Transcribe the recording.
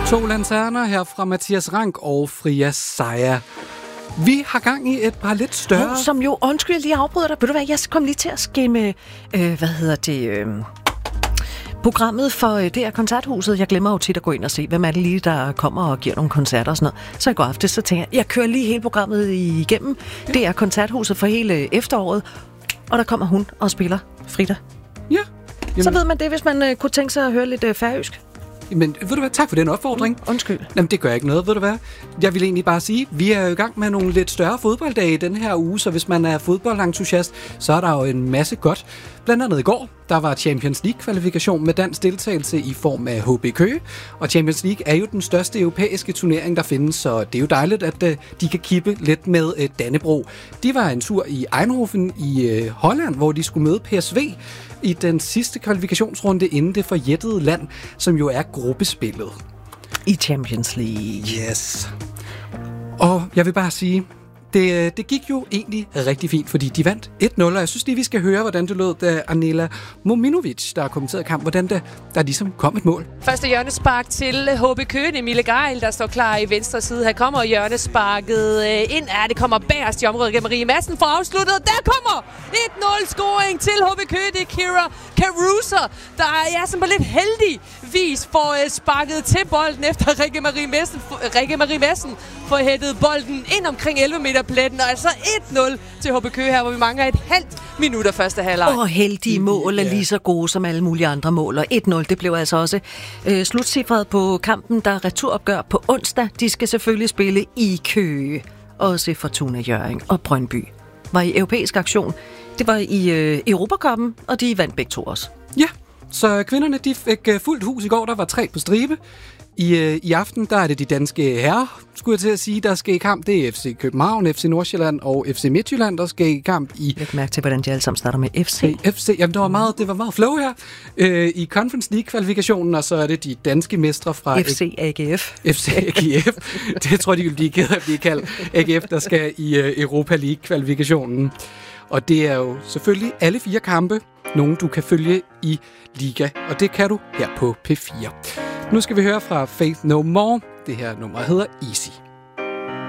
To lanterner her fra Mathias Rank og Fria Saja. Vi har gang i et par lidt større... Som jo, undskyld, jeg lige afbryder dig. Ved du hvad, jeg kom lige til at skimme, programmet for det her koncerthuset. Jeg glemmer jo tit at gå ind og se, hvem er det lige, der kommer og giver nogle koncerter og sådan noget. Så i går aftes, så tænker jeg kører lige hele programmet igennem. Ja. Det er koncerthuset for hele efteråret, og der kommer hun og spiller Frida. Ja. Jamen. Så ved man det, hvis man kunne tænke sig at høre lidt færøsk. Men ved du hvad, tak for den opfordring. Undskyld. Jamen, det gør ikke noget, ved du hvad. Jeg vil egentlig bare sige, vi er jo i gang med nogle lidt større fodbolddage i den her uge, så hvis man er fodboldentusiast, så er der jo en masse godt. Blandt andet i går, der var Champions League-kvalifikation med dansk deltagelse i form af HB Køge. Og Champions League er jo den største europæiske turnering, der findes, så det er jo dejligt, at de kan kippe lidt med Dannebrog. De var en tur i Eindhoven i Holland, hvor de skulle møde PSV i den sidste kvalifikationsrunde inden det forjættede land, som jo er gruppespillet. I Champions League. Yes. Og jeg vil bare sige, det gik jo egentlig rigtig fint, fordi de vandt 1-0, og jeg synes lige, vi skal høre, hvordan det lød, da Anela Mominovic, der har kommenteret kamp, hvordan der ligesom kom et mål. Første hjørnespark til HB Køge, Emilie Geil, der står klar i venstre side. Her kommer hjørnesparket ind. Det kommer bagerst i området gennem Marie Madsen for afsluttet. Der kommer 1-0-scoring til HB Køge. Det er Kira Caruso, der er sådan på lidt heldig vis får sparket til bolden efter Rikke Marie Madsen får hættet bolden ind omkring 11 meter pletten, og altså 1-0 til HB Køge her, hvor vi mangler et halvt minut af første halvleg. Heldige mål er lige så gode som alle mulige andre mål, og 1-0, det blev altså også slutcifret på kampen, der er returopgør på onsdag. De skal selvfølgelig spille i Køge, også Fortuna Hjørring og Brøndby. Var i europæisk aktion. Det var i Europacuppen, og de vandt begge to også. Ja, så kvinderne de fik fuldt hus i går, der var 3 på stribe. I aften, der er det de danske herrer, skulle jeg til at sige, der skal i kamp. Det er FC København, FC Nordsjælland og FC Midtjylland, der skal i kamp i... Læg mærke til, hvordan de alle sammen starter med FC. Jamen, det var meget flow her. I Conference League-kvalifikationen, og så er det de danske mestre fra... FC AGF. FC AGF. Det tror jeg, de vil blive ked af at blive kaldt AGF, der skal i Europa League-kvalifikationen. Og det er jo selvfølgelig alle 4 kampe, nogen du kan følge i Liga, og det kan du her på P4. Nu skal vi høre fra Faith No More. Det her nummer hedder Easy.